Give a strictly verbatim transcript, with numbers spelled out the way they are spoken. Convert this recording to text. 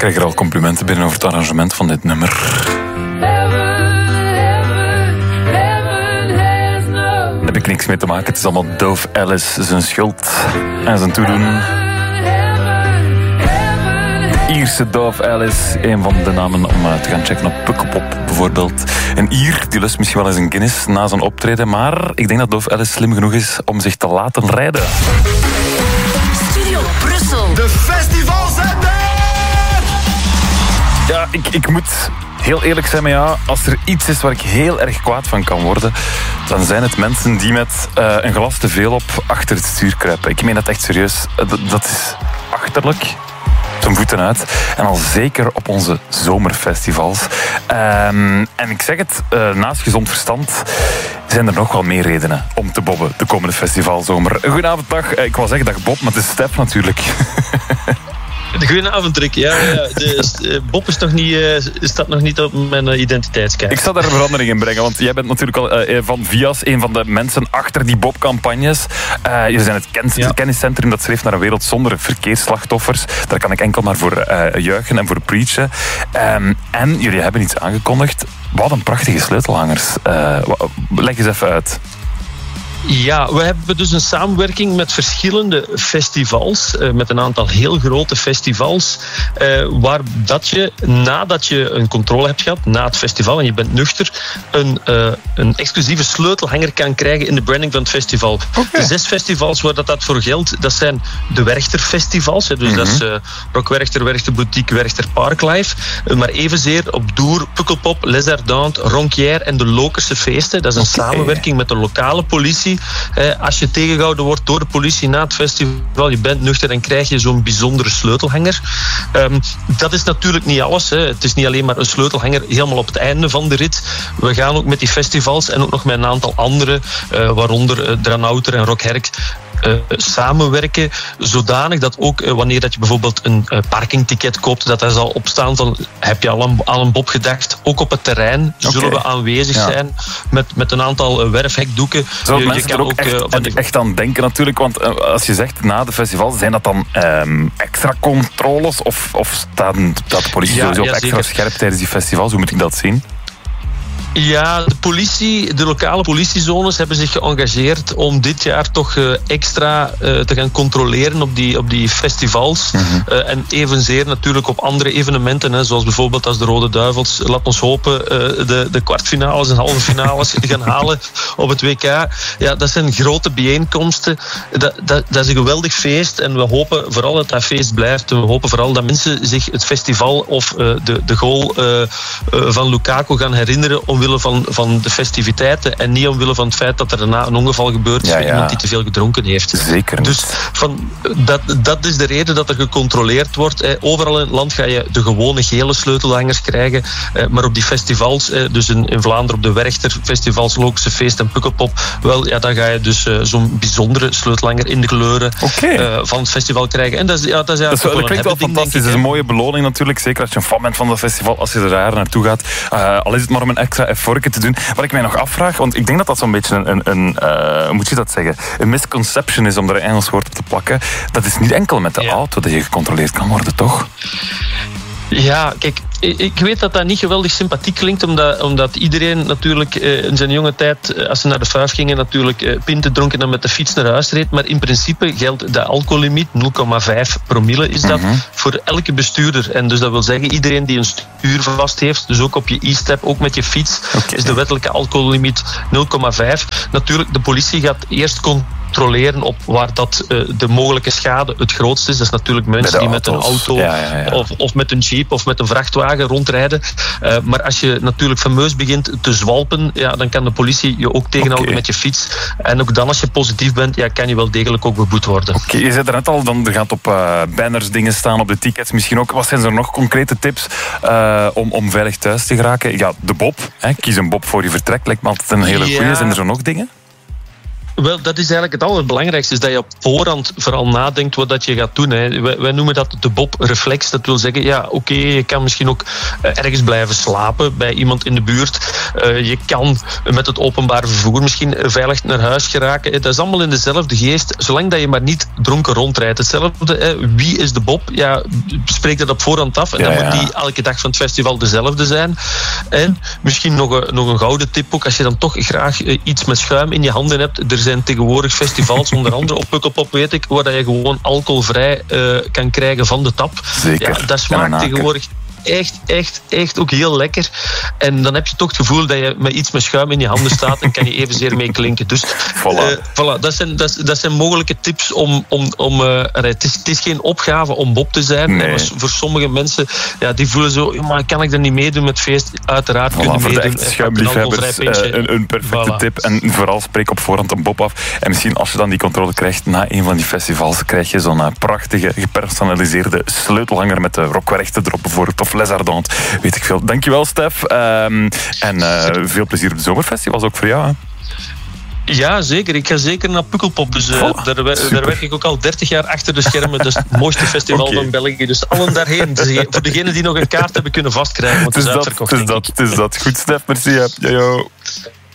krijg er al complimenten binnen over het arrangement van dit nummer. Daar heb ik niks mee te maken. Het is allemaal Dove Ellis zijn schuld en zijn toedoen. Ierse Dove Ellis, een van de namen om te gaan checken op Pukkelpop bijvoorbeeld. Een Ier, die lust misschien wel eens een Guinness na zijn optreden, maar ik denk dat Dove Ellis slim genoeg is om zich te laten rijden. Studio Brussel. De festivals zijn er! Ja, ik, ik moet heel eerlijk zijn met jou. Als er iets is waar ik heel erg kwaad van kan worden, dan zijn het mensen die met uh, een glas te veel op achter het stuur kruipen. Ik meen dat echt serieus. Dat, dat is achterlijk. Zijn voeten uit. En al zeker op onze zomerfestivals. Um, en ik zeg het, uh, naast gezond verstand zijn er nog wel meer redenen om te bobben de komende festivalzomer. Goedenavond, dag. Ik wou zeggen dag Bob, maar het is Stef natuurlijk. Goedenavond, Rick. Ja, ja, de, de, Bob is nog niet, uh, staat nog niet op mijn uh, identiteitskaart. Ik zal daar een verandering in brengen, want jij bent natuurlijk al uh, van Vias een van de mensen achter die Bob-campagnes. Uh, jullie zijn het ken- ja. kenniscentrum dat schreef naar een wereld zonder verkeersslachtoffers. Daar kan ik enkel maar voor uh, juichen en voor preachen. Um, en jullie hebben iets aangekondigd. Wat een prachtige sleutelhangers. Uh, leg eens even uit. Ja, we hebben dus een samenwerking met verschillende festivals, uh, met een aantal heel grote festivals, uh, waar dat je, nadat je een controle hebt gehad, na het festival en je bent nuchter, een, uh, een exclusieve sleutelhanger kan krijgen in de branding van het festival. Okay. De zes festivals waar dat, dat voor geldt, dat zijn de Werchter-festivals, hè, dus mm-hmm. dat is uh, Rock Werchter, Werchter Boutique, Werchter Parklife, uh, maar evenzeer op Doer, Pukkelpop, Les Ardentes, Ronquière en de Lokerse feesten. Dat is een okay. samenwerking met de lokale politie. Eh, als je tegengehouden wordt door de politie na het festival, je bent nuchter en krijg je zo'n bijzondere sleutelhanger. Um, dat is natuurlijk niet alles. Hè. Het is niet alleen maar een sleutelhanger helemaal op het einde van de rit. We gaan ook met die festivals en ook nog met een aantal andere, uh, waaronder uh, Dranouter en Rockherk, Uh, samenwerken, zodanig dat ook uh, wanneer dat je bijvoorbeeld een uh, parkingticket koopt, dat er zal opstaan van, heb je al aan, aan een Bob gedacht? Ook op het terrein okay. zullen we aanwezig ja. zijn met, met een aantal uh, werfhekdoeken. Zo je, mensen je kan er ook echt, uh, van die... echt aan denken natuurlijk, want uh, als je zegt na de festival, zijn dat dan um, extra controles of, of staan, staat de politie ja, sowieso ja, extra zeker. scherp tijdens die festivals? Hoe moet ik dat zien? Ja, de politie, de lokale politiezones hebben zich geëngageerd om dit jaar toch uh, extra uh, te gaan controleren op die, op die festivals. Mm-hmm. Uh, en evenzeer natuurlijk op andere evenementen, hè, zoals bijvoorbeeld als de Rode Duivels, laat ons hopen, uh, de, de kwartfinales en halve finales gaan halen op het W K. Ja, dat zijn grote bijeenkomsten. Dat, dat, dat is een geweldig feest en we hopen vooral dat dat feest blijft. We hopen vooral dat mensen zich het festival of uh, de, de goal uh, uh, van Lukaku gaan herinneren om Van, van de festiviteiten en niet omwille van het feit dat er daarna een ongeval gebeurt is ja, ja. iemand die te veel gedronken heeft. Zeker niet. Dus van, dat, dat is de reden dat er gecontroleerd wordt. Eh, overal in het land ga je de gewone gele sleutelhangers krijgen, eh, maar op die festivals, eh, dus in, in Vlaanderen op de Werchter festivals, Lokerse Feest en Pukkelpop, wel, ja, dan ga je dus uh, zo'n bijzondere sleutelhanger in de kleuren okay. uh, van het festival krijgen. En dat is, ja, dat is ja, dat, is, dat klinkt wel fantastisch. Het is een mooie beloning natuurlijk, zeker als je een fan bent van dat festival, als je er daar naartoe gaat. Uh, al is het maar om een extra vorken te doen. Wat ik mij nog afvraag, want ik denk dat dat zo'n beetje een, een, een uh, moet je dat zeggen, een misconception is om er een Engels woord op te plakken. Dat is niet enkel met de ja. auto dat je gecontroleerd kan worden, toch? Ja, kijk, ik weet dat dat niet geweldig sympathiek klinkt, omdat, omdat iedereen natuurlijk uh, in zijn jonge tijd, uh, als ze naar de vuif gingen, natuurlijk uh, pinten dronken en dan met de fiets naar huis reed. Maar in principe geldt de alcohollimiet, nul komma vijf promille is dat, mm-hmm. voor elke bestuurder. En dus dat wil zeggen, iedereen die een stuur vast heeft, dus ook op je e-step, ook met je fiets, okay. is de wettelijke alcohollimiet nul komma vijf. Natuurlijk, de politie gaat eerst controleren op waar dat uh, de mogelijke schade het grootst is. Dat is natuurlijk mensen die met een auto ja, ja, ja. Of, of met een jeep of met een vrachtwagen rondrijden. Uh, maar als je natuurlijk fameus begint te zwalpen, ja, dan kan de politie je ook tegenhouden okay. met je fiets. En ook dan als je positief bent, ja, kan je wel degelijk ook beboet worden. Oké, okay, je zei er net al, dan er gaat op uh, banners dingen staan, op de tickets misschien ook. Wat zijn er nog concrete tips uh, om, om veilig thuis te geraken? Ja, de Bob. Hè, kies een Bob voor je vertrek. Lijkt me altijd een hele goeie. Ja. Zijn er zo nog dingen? Wel, dat is eigenlijk het allerbelangrijkste, is dat je op voorhand vooral nadenkt wat dat je gaat doen. Hè. Wij, wij noemen dat de Bob-reflex. Dat wil zeggen, ja, oké, okay, je kan misschien ook ergens blijven slapen bij iemand in de buurt. Uh, je kan met het openbaar vervoer misschien veilig naar huis geraken. Dat is allemaal in dezelfde geest, zolang dat je maar niet dronken rondrijdt. Hetzelfde, hè. Wie is de Bob? Ja, spreek dat op voorhand af. En dan ja, ja. moet die elke dag van het festival dezelfde zijn. En misschien nog een, nog een gouden tip ook, als je dan toch graag iets met schuim in je handen hebt. Er zijn tegenwoordig festivals, onder andere op Pukkelpop weet ik, waar je gewoon alcoholvrij uh, kan krijgen van de tap. Zeker. Ja, dat smaakt tegenwoordig echt, echt, echt ook heel lekker. En dan heb je toch het gevoel dat je met iets met schuim in je handen staat en kan je evenzeer mee klinken. Dus voilà. Uh, voilà, dat, zijn, dat, dat zijn mogelijke tips om... om, om uh, het, is, het is geen opgave om Bob te zijn. Nee. Maar voor sommige mensen, ja, die voelen zo, maar kan ik er niet meedoen met feest? Uiteraard voilà, kunnen voor meedoen. de echte schuimliefhebbers uh, een, een perfecte voilà. tip. En vooral spreek op voorhand een Bob af. En misschien als je dan die controle krijgt na een van die festivals, krijg je zo'n uh, prachtige, gepersonaliseerde sleutelhanger met de rockwerchten erop bijvoorbeeld, of Les Ardentes. Weet ik veel. Dankjewel, Stef. Um, en uh, veel plezier op de zomerfestivals ook voor jou. Hè? Ja, zeker. Ik ga zeker naar Pukkelpop. Dus uh, oh, daar, daar werk ik ook al dertig jaar achter de schermen. Dat is het mooiste festival okay. van België. Dus allen daarheen. Dus voor degenen die nog een kaart hebben kunnen vastkrijgen. Want het is uitverkocht. Het is dat, het is dat. Goed, Stef. Merci. Ja, yo.